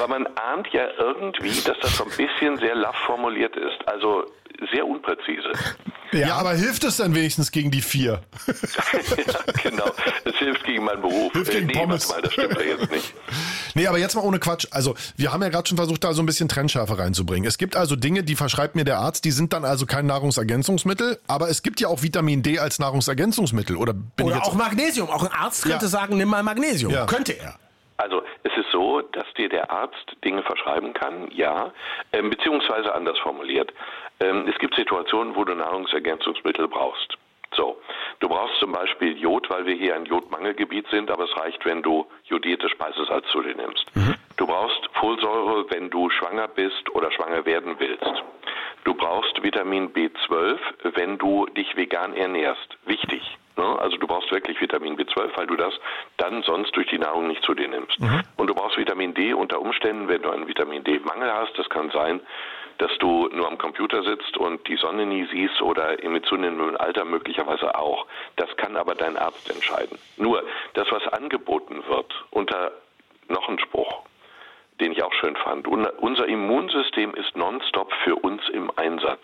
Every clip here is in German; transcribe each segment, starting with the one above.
Aber man ahnt ja irgendwie, dass das so ein bisschen sehr laff formuliert ist. Also sehr unpräzise. Ja, aber hilft es dann wenigstens gegen die 4? Ja, genau. Es hilft gegen meinen Beruf. Hilft gegen Pommes. Warte mal, das stimmt ja jetzt nicht. Nee, aber jetzt mal ohne Quatsch. Also, wir haben ja gerade schon versucht, da so ein bisschen Trennschärfe reinzubringen. Es gibt also Dinge, die verschreibt mir der Arzt, die sind dann also kein Nahrungsergänzungsmittel, aber es gibt ja auch Vitamin D als Nahrungsergänzungsmittel. Oder auch Magnesium. Auch ein Arzt könnte sagen, nimm mal Magnesium. Ja. Könnte er. Also es ist so, dass dir der Arzt Dinge verschreiben kann, ja, beziehungsweise anders formuliert. Es gibt Situationen, wo du Nahrungsergänzungsmittel brauchst. So, du brauchst zum Beispiel Jod, weil wir hier ein Jodmangelgebiet sind, aber es reicht, wenn du jodiertes Speisesalz zu dir nimmst. Du brauchst Folsäure, wenn du schwanger bist oder schwanger werden willst. Du brauchst Vitamin B12, wenn du dich vegan ernährst. Wichtig. Ne? Also du brauchst wirklich Vitamin B12, weil du das dann sonst durch die Nahrung nicht zu dir nimmst. Und du brauchst Vitamin D unter Umständen, wenn du einen Vitamin D-Mangel hast. Das kann sein, dass du nur am Computer sitzt und die Sonne nie siehst oder im zunehmenden Alter möglicherweise auch. Das kann aber dein Arzt entscheiden. Nur, das, was angeboten wird, unter noch ein Spruch, den ich auch schön fand. Unser Immunsystem ist nonstop für uns im Einsatz.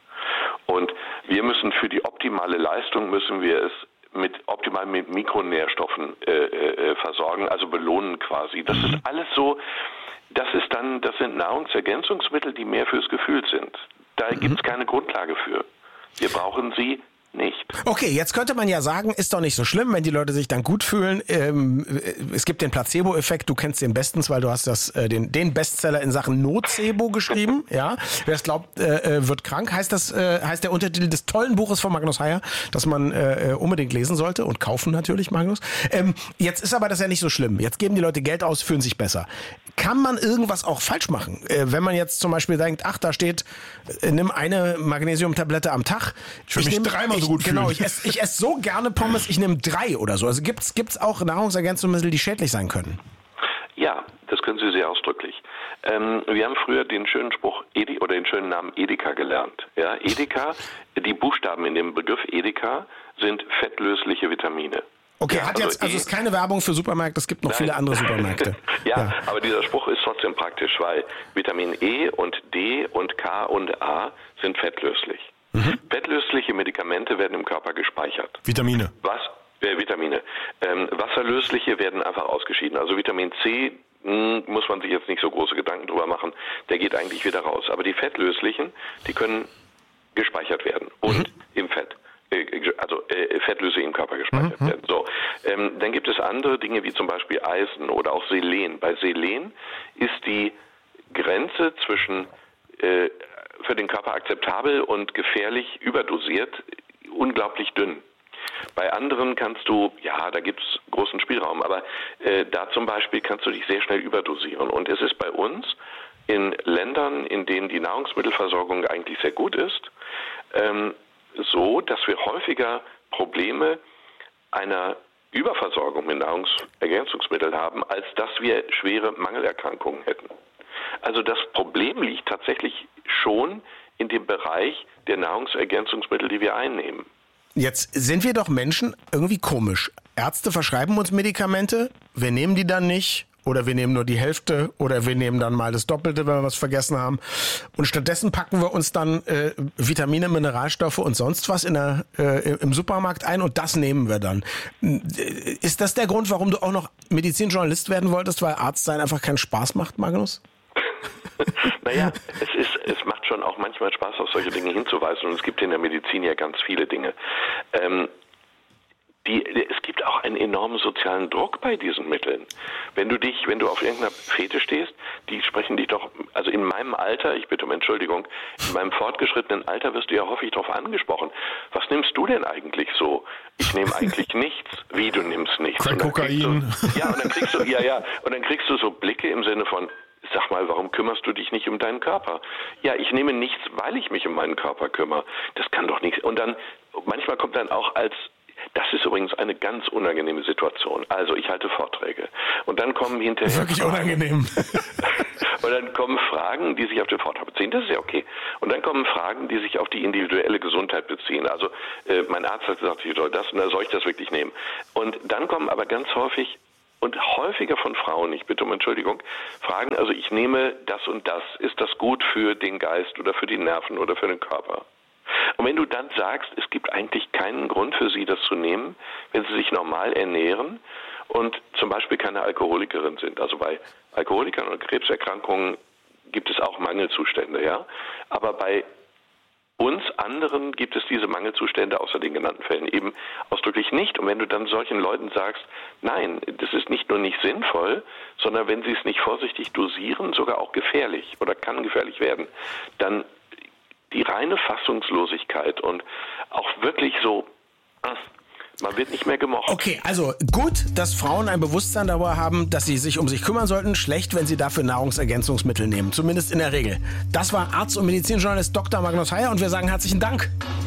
Und wir müssen für die optimale Leistung, müssen wir es mit Mikronährstoffen versorgen, also belohnen quasi. Das ist alles so, das sind Nahrungsergänzungsmittel, die mehr fürs Gefühl sind. Da gibt es keine Grundlage für. Wir brauchen sie nicht. Okay, jetzt könnte man ja sagen, ist doch nicht so schlimm, wenn die Leute sich dann gut fühlen. Es gibt den Placebo-Effekt, du kennst den bestens, weil du hast den Bestseller in Sachen Nocebo geschrieben. Ja, wer es glaubt, wird krank. Heißt der Untertitel des tollen Buches von Magnus Heyer, das man unbedingt lesen sollte und kaufen natürlich, Magnus. Jetzt ist aber das ja nicht so schlimm. Jetzt geben die Leute Geld aus, fühlen sich besser. Kann man irgendwas auch falsch machen? Wenn man jetzt zum Beispiel denkt, ach, da steht, nimm eine Magnesiumtablette am Tag. Ich will mich dreimal so gut fühlen. Genau, ich esse so gerne Pommes, ich nehme 3 oder so. Also gibt's auch Nahrungsergänzungsmittel, die schädlich sein können? Ja, das können Sie sehr ausdrücklich. Wir haben früher den schönen Spruch oder den schönen Namen Edeka gelernt. Ja, Edeka, die Buchstaben in dem Begriff Edeka sind fettlösliche Vitamine. Okay, Ja, also ist keine Werbung für Supermärkte, es gibt noch viele andere Supermärkte. ja, aber dieser Spruch ist trotzdem praktisch, weil Vitamin E und D und K und A sind fettlöslich. Fettlösliche Medikamente werden im Körper gespeichert. Vitamine. Vitamine. Wasserlösliche werden einfach ausgeschieden. Also Vitamin C muss man sich jetzt nicht so große Gedanken drüber machen. Der geht eigentlich wieder raus. Aber die fettlöslichen, die können gespeichert werden. Und im Fett. Also Fettlöse im Körper gespeichert werden. So, dann gibt es andere Dinge wie zum Beispiel Eisen oder auch Selen. Bei Selen ist die Grenze zwischen für den Körper akzeptabel und gefährlich überdosiert unglaublich dünn. Bei anderen kannst du, ja, da gibt es großen Spielraum, aber da zum Beispiel kannst du dich sehr schnell überdosieren. Und es ist bei uns in Ländern, in denen die Nahrungsmittelversorgung eigentlich sehr gut ist, so, dass wir häufiger Probleme einer Überversorgung mit Nahrungsergänzungsmitteln haben, als dass wir schwere Mangelerkrankungen hätten. Also das Problem liegt tatsächlich schon in dem Bereich der Nahrungsergänzungsmittel, die wir einnehmen. Jetzt sind wir doch Menschen irgendwie komisch. Ärzte verschreiben uns Medikamente, wir nehmen die dann nicht oder wir nehmen nur die Hälfte oder wir nehmen dann mal das Doppelte, wenn wir was vergessen haben. Und stattdessen packen wir uns dann Vitamine, Mineralstoffe und sonst was im Supermarkt ein und das nehmen wir dann. Ist das der Grund, warum du auch noch Medizinjournalist werden wolltest, weil Arzt sein einfach keinen Spaß macht, Magnus? Naja, es macht schon auch manchmal Spaß, auf solche Dinge hinzuweisen und es gibt in der Medizin ja ganz viele Dinge. Es gibt auch einen enormen sozialen Druck bei diesen Mitteln. Wenn du auf irgendeiner Fete stehst, die sprechen dich doch, also in meinem Alter, ich bitte um Entschuldigung, in meinem fortgeschrittenen Alter wirst du ja häufig darauf angesprochen. Was nimmst du denn eigentlich so? Ich nehme eigentlich nichts. Wie, du nimmst nichts? Kokain. Und dann kriegst du so Blicke im Sinne von, sag mal, warum kümmerst du dich nicht um deinen Körper? Ja, ich nehme nichts, weil ich mich um meinen Körper kümmere. Das kann doch nichts. Und dann, manchmal kommt dann auch das ist übrigens eine ganz unangenehme Situation. Also ich halte Vorträge und dann kommen hinterher wirklich unangenehm. Und dann kommen Fragen, die sich auf den Vortrag beziehen. Das ist ja okay. Und dann kommen Fragen, die sich auf die individuelle Gesundheit beziehen. Also mein Arzt hat gesagt, ich soll das und dann soll ich das wirklich nehmen. Und dann kommen aber ganz häufig und häufiger von Frauen, ich bitte um Entschuldigung, fragen, also ich nehme das und das, ist das gut für den Geist oder für die Nerven oder für den Körper? Und wenn du dann sagst, es gibt eigentlich keinen Grund für sie, das zu nehmen, wenn sie sich normal ernähren und zum Beispiel keine Alkoholikerin sind, also bei Alkoholikern und Krebserkrankungen gibt es auch Mangelzustände, ja, aber bei uns anderen gibt es diese Mangelzustände außer den genannten Fällen eben ausdrücklich nicht. Und wenn du dann solchen Leuten sagst, nein, das ist nicht nur nicht sinnvoll, sondern wenn sie es nicht vorsichtig dosieren, sogar auch gefährlich oder kann gefährlich werden, dann die reine Fassungslosigkeit und auch wirklich so, man wird nicht mehr gemocht. Okay, also gut, dass Frauen ein Bewusstsein darüber haben, dass sie sich um sich kümmern sollten. Schlecht, wenn sie dafür Nahrungsergänzungsmittel nehmen. Zumindest in der Regel. Das war Arzt und Medizinjournalist Dr. Magnus Heyer und wir sagen herzlichen Dank.